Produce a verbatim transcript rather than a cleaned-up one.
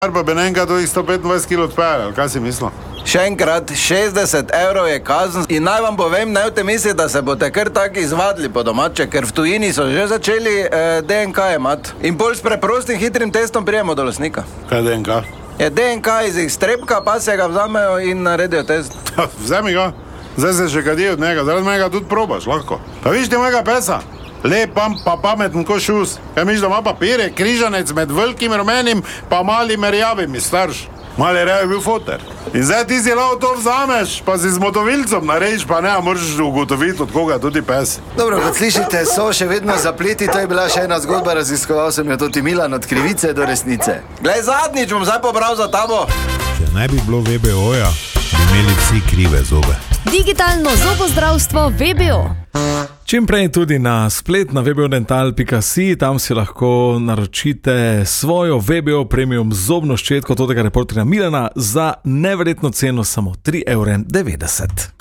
pa bi nekaj do sto petindvajset kil odpeljal, kaj si mislil? Še enkrat, šestdeset evrov je kazen in naj vam povem, ne vte misli, da se boste kar tak izvadili po domače, ker v tujini so že začeli eh, D N K jemat. In bolj s preprostim hitrim testom prijemo do lastnika. Kaj D N K? Je D N K iz iztrebka, pa se ga vzamejo in naredijo test. Vzemi ga, zdaj se še kadi od njega, zaradi mega tudi probaš, lahko. Pa viš ti mojega pesa? Lepam pa pameten ko šus. Kaj miš, da ima papire, križanec med velikim rumenim pa malim rjavim, starš. Mali rjav je bil foter. In zdaj ti si lahko to vzameš, pa si z motovilcem narejiš, pa ne, moraš ugotoviti, od koga tudi pes. Dobro, kot slišite, so še vedno zapleti, to je bila še ena zgodba, raziskoval sem jo tudi Milan od krivice do resnice. Glej, zadnjič bom zdaj pobral za tabo. Če ne bi bilo V B O-ja, bi imeli vsi krive zobe. Digitalno zobozdravstvo V B O. Čim prej tudi na splet na w b o dental pika si, tam si lahko naročite svojo V B O premium zobno ščetko tega reporterja Milana za neverjetno ceno samo tri evre devetdeset.